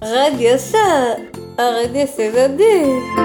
רדיו סער, הרדיו סבבי.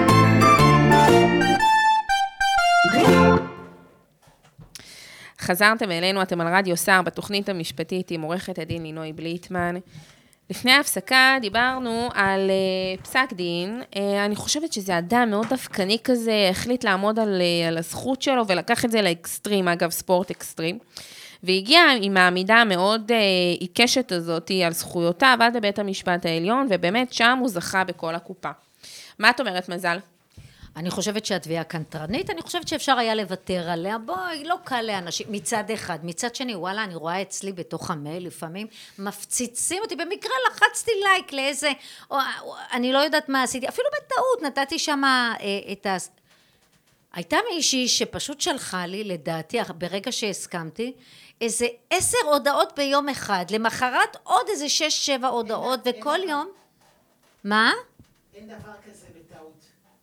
חזרתם אלינו, אתם על רדיו סער, בתוכנית המשפטית עם עורכת הדין לינוי בליטמן. לפני ההפסקה דיברנו על פסק דין. אני חושבת שזה אדם מאוד דווקני כזה, החליט לעמוד על הזכות שלו ולקח את זה לאקסטרים, אגב ספורט אקסטרים. והגיע עם העמידה המאוד עיקשת הזאת על זכויותיו עד לבית המשפט העליון, ובאמת שם הוא זכה בכל הקופה. מה את אומרת, מזל? אני חושבת שהתביעה קנטרנית, אני חושבת שאפשר היה לוותר עליה, בואי, לא קל לאנשים, מצד אחד, מצד שני, וואלה, אני רואה אצלי בתוך המייל, לפעמים מפציצים אותי, במקרה לחצתי לייק לאיזה, אני לא יודעת מה עשיתי, אפילו בטעות, נתתי שם את ה... הייתה מישהי שפשוט שלחה לי, לדעתי, ברגע שהסכמתי, איזה 10 הודעות ביום אחד, למחרת עוד איזה 6-7 הודעות, וכל יום... מה? אין דבר כזה בטעות.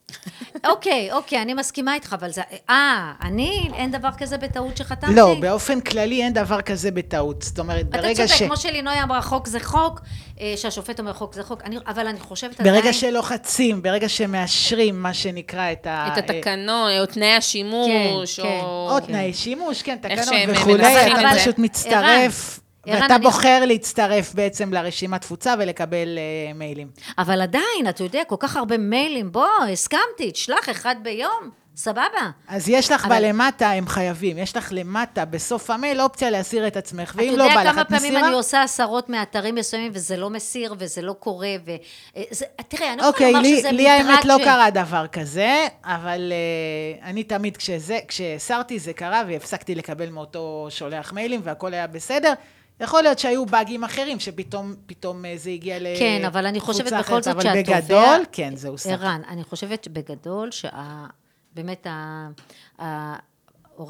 אוקיי, אני מסכימה איתך, אבל זה... אין דבר כזה בטעות שחתמתי? לא, באופן כללי אין דבר כזה בטעות. זאת אומרת, ברגע אתה צודק, כמו שלינוי אמרה, חוק זה חוק, שהשופט אומר חוק זה חוק, אבל אני חושבת עדיין... ברגע שלוחצים, ברגע שמאשרים מה שנקרא את התקנון, או תנאי השימוש, או תנאי שימוש, כן, תקנון שהם וכולי, אתה מנסחים את זה. פשוט מצטרף, ואתה בוחר להצטרף בעצם לרשימת תפוצה ולקבל מיילים. אבל עדיין, אתה יודע, כל כך הרבה מיילים, בוא, הסכמתי, תשלח אחד ביום, סבבה. אז יש לך בלמטה, הם חייבים, יש לך למטה בסוף המייל אופציה להסיר את עצמך, ואם לא בא לך את מסירה... אתה יודע כמה פעמים אני עושה 10 מאתרים מסוימים, וזה לא מסיר, וזה לא קורה, תראה, אני יכולה לומר שזה לי האמת לא קרה דבר כזה, אבל אני תמיד כשהסרתי זה קרה, והפסקתי לקבל מאותו שולח מיילים, והכל היה בסדר. יכול להיות שהיו באגים אחרים, שפתאום זה הגיע לקבוצה אחרת, כן, אבל אני חושבת בכל זאת אבל בגדול, כן, זה הוסר. ערן, אני חושבת בגדול באמת